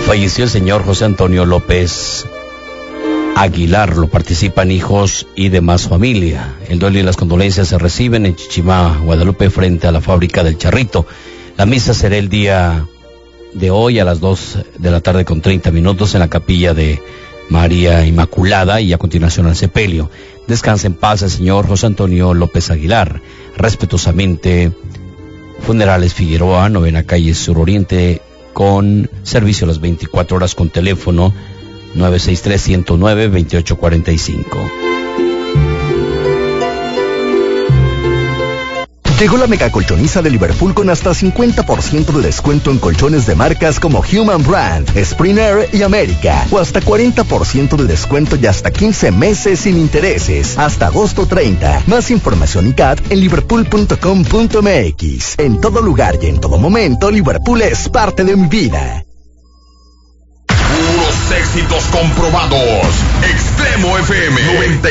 Falleció el señor José Antonio López Aguilar. Lo participan hijos y demás familia. El duelo y las condolencias se reciben en Chichimá, Guadalupe, frente a la fábrica del Charrito. La misa será el día de hoy a las 2:30 p.m. en la capilla de María Inmaculada y a continuación al sepelio. Descansa en paz el señor José Antonio López Aguilar. Respetuosamente, Funerales Figueroa, 9ª calle Sur Oriente, con servicio a las 24 horas con teléfono 963-109-2845. Llegó la mega colchoniza de Liverpool con hasta 50% de descuento en colchones de marcas como Human Brand, Springer y América, o hasta 40% de descuento y hasta 15 meses sin intereses, hasta agosto 30. Más información y CAT en liverpool.com.mx. En todo lugar y en todo momento, Liverpool es parte de mi vida. Puros éxitos comprobados. Extremo FM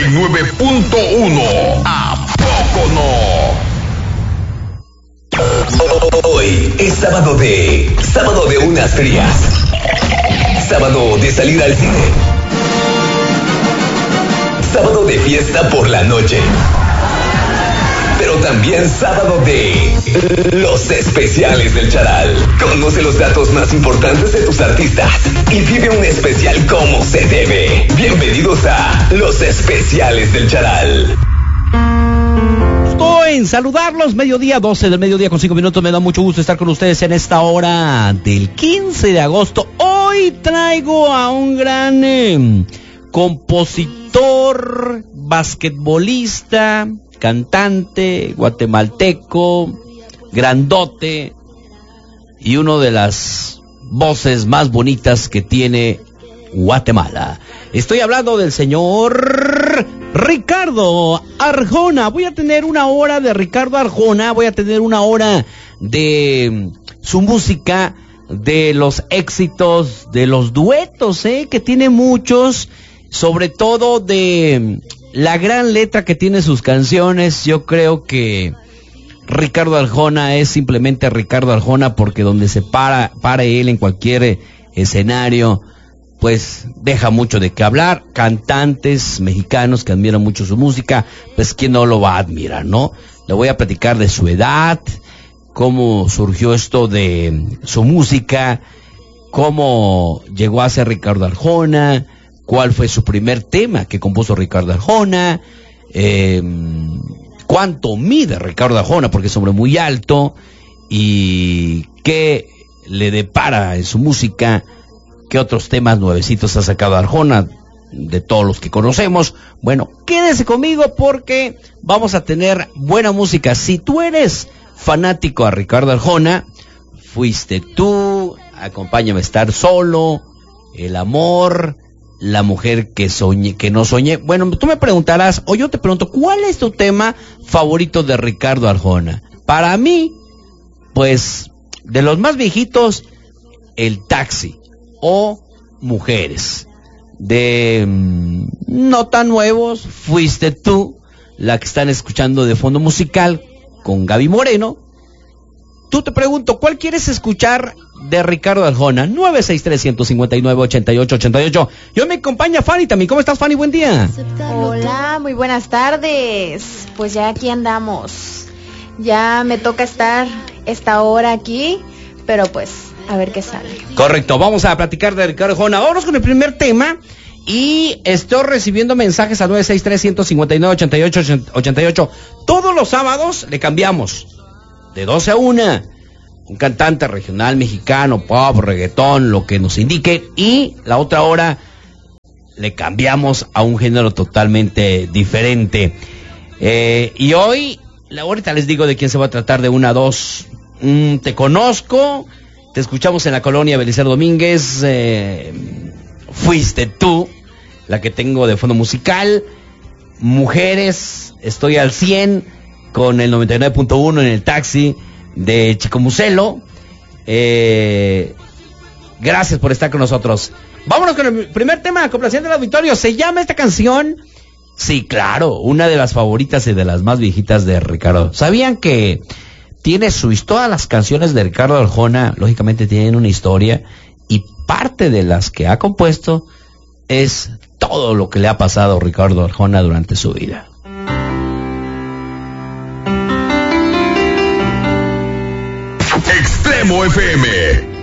99.1. ¿A poco no? Hoy es sábado de unas frías. Sábado de salir al cine. Sábado de fiesta por la noche. Pero también sábado de los especiales del Charal. Conoce los datos más importantes de tus artistas y vive un especial como se debe. Bienvenidos a los especiales del Charal. En saludarlos, mediodía, 12 del mediodía con 5 minutos. Me da mucho gusto estar con ustedes en esta hora del 15 de agosto. Hoy traigo a un gran compositor, basquetbolista, cantante, guatemalteco, grandote y uno de las voces más bonitas que tiene Guatemala. Estoy hablando del señor Ricardo Arjona. Voy a tener una hora de Ricardo Arjona, voy a tener una hora de su música, de los éxitos, de los duetos, que tiene muchos, sobre todo de la gran letra que tiene sus canciones. Yo creo que Ricardo Arjona es simplemente Ricardo Arjona porque donde se pare él en cualquier escenario, pues deja mucho de qué hablar. Cantantes mexicanos que admiran mucho su música, pues quién no lo va a admirar, ¿no? Le voy a platicar de su edad, cómo surgió esto de su música, cómo llegó a ser Ricardo Arjona, cuál fue su primer tema que compuso Ricardo Arjona, cuánto mide Ricardo Arjona, porque es hombre muy alto, y qué le depara en su música. ¿Qué otros temas nuevecitos ha sacado Arjona de todos los que conocemos? Bueno, quédese conmigo porque vamos a tener buena música. Si tú eres fanático a Ricardo Arjona, Fuiste Tú, Acompáñame a Estar Solo, El Amor, La Mujer que no soñé. Bueno, tú me preguntarás, o yo te pregunto, ¿cuál es tu tema favorito de Ricardo Arjona? Para mí, pues, de los más viejitos, El Taxi o Mujeres. De no tan nuevos, Fuiste Tú, la que están escuchando de fondo musical con Gaby Moreno. Tú te pregunto, ¿cuál quieres escuchar de Ricardo Arjona? 963-159-8888. Yo me acompaña Fanny también. ¿Cómo estás, Fanny? Buen día. Hola, muy buenas tardes. Pues ya aquí andamos. Ya me toca estar esta hora aquí, pero pues a ver qué sale. Correcto, vamos a platicar de Ricardo Arjona. Vámonos con el primer tema. Y estoy recibiendo mensajes al 963-159-8888. Todos los sábados le cambiamos de 12 a 1. Un cantante regional mexicano, pop, reggaetón, lo que nos indique. Y la otra hora le cambiamos a un género totalmente diferente. Y hoy, ahorita les digo de quién se va a tratar, de 1 a 2. Te conozco. Te escuchamos en la colonia Belisario Domínguez. Fuiste Tú, la que tengo de fondo musical. Mujeres, estoy al 100 con el 99.1 en El Taxi de Chico Muselo. Gracias por estar con nosotros. Vámonos con el primer tema, complaciente del auditorio. Se llama esta canción, sí, claro, una de las favoritas y de las más viejitas de Ricardo. ¿Sabían que tiene todas las canciones de Ricardo Arjona, lógicamente tienen una historia, y parte de las que ha compuesto es todo lo que le ha pasado a Ricardo Arjona durante su vida. Extremo FM.